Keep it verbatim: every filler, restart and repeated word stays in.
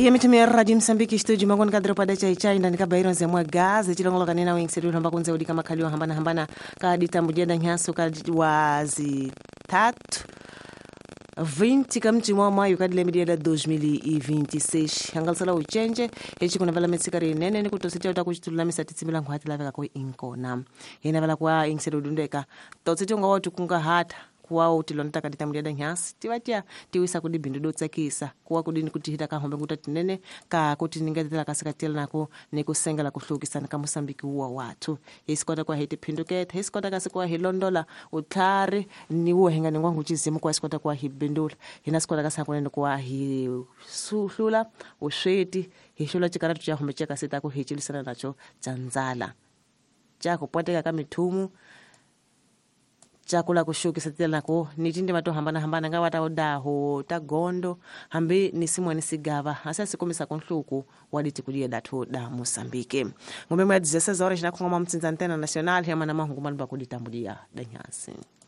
Iya mitumia Radio Msambiki studio mangoni kadro pada chai chai ndani ka Byron zemwa gazi chilongolo kanena wingsedu hamba kunze udi kama kaliwa hambana hambana ka ditambujeda nyaso ka wazi tatu vinte kamti mwa maio kadile mediada dois mil e vinte e seis hangalsala uchenje hechi kuna vala metsikari nene ni kutositia utakuchitulula misatitsimila ngwati laveka ko inkona ina vala kwa ingsedu dundeka totsitonga watu kunga hata kuwa utilonta kadita mliada nyasi tiwatia tiwisa kudi bindu dotsakisa kuwa kudi nikutihita ka hombe nguta tinene ka kuti ningatela kasikatela nako nikusengela kuhlukisana ka Mosambiki uwa watu isikwata kwa hiti pindukete isikwata kasikuwa hilondola utlari ni uwa henga ngwangu chizimu kwa isikwata kwa hibindula hina isikwata kasakone kwa hi suhlula ushweti hishula chikaratu cha hombe cheka sita ko hichilisana nacho chanzala chako poteka ka mitumu chakula kushukisa tela nako nitinde mato hambana hambana ngawa ta odaho ta gondo hambi nisimwa nisigava asa sikomisa konhluku waditi kudia datu da Mosambike ngombe mwa dezesseis horas na kongoma mtsinza antena national hema na mahungu manu bakuditambudia danyasi.